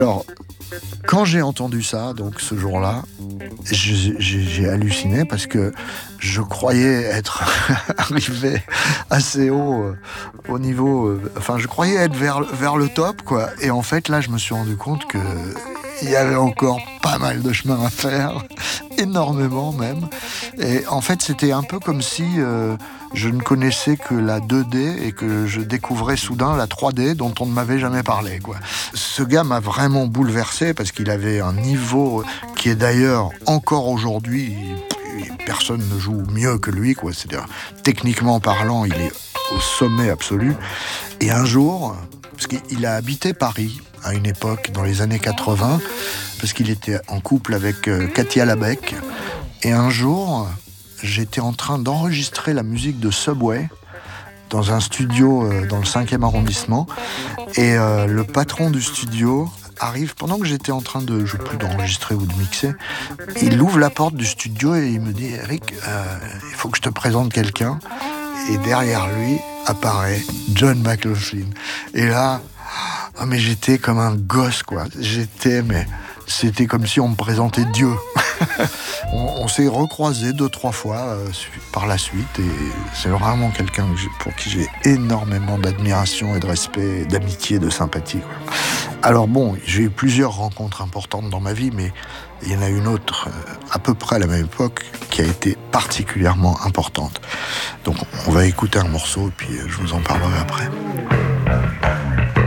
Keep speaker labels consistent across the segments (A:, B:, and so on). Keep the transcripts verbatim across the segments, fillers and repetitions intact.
A: Alors, quand j'ai entendu ça, donc ce jour-là, j'ai, j'ai, j'ai halluciné parce que je croyais être arrivé assez haut euh, au niveau... euh, enfin, je croyais être vers, vers le top, quoi. Et en fait, là, je me suis rendu compte que il y avait encore pas mal de chemin à faire, énormément même. Et en fait, c'était un peu comme si euh, je ne connaissais que la deux D et que je découvrais soudain la trois D dont on ne m'avait jamais parlé, quoi. Ce gars m'a vraiment bouleversé parce qu'il avait un niveau qui est d'ailleurs encore aujourd'hui, personne ne joue mieux que lui, quoi. C'est-à-dire, techniquement parlant, il est au sommet absolu. Et un jour, parce qu'il a habité Paris à une époque, dans les années quatre-vingts, parce qu'il était en couple avec euh, Katia Labec. Et un jour, j'étais en train d'enregistrer la musique de Subway dans un studio euh, dans le cinquième arrondissement. Et euh, le patron du studio arrive, pendant que j'étais en train de, je sais plus, d'enregistrer ou de mixer, il ouvre la porte du studio et il me dit « Eric, euh, il faut que je te présente quelqu'un ». Et derrière lui apparaît John McLaughlin. Et là, ah, mais j'étais comme un gosse, quoi. J'étais, mais c'était comme si on me présentait Dieu. on, on s'est recroisés deux, trois fois euh, par la suite, et c'est vraiment quelqu'un pour qui j'ai énormément d'admiration et de respect, d'amitié, de sympathie, quoi. Alors bon, j'ai eu plusieurs rencontres importantes dans ma vie, mais il y en a une autre, euh, à peu près à la même époque, qui a été particulièrement importante. Donc on va écouter un morceau, et puis euh, je vous en parlerai après.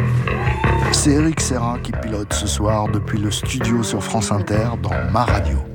A: C'est Eric Serra qui pilote ce soir depuis le studio sur France Inter dans Ma Radio.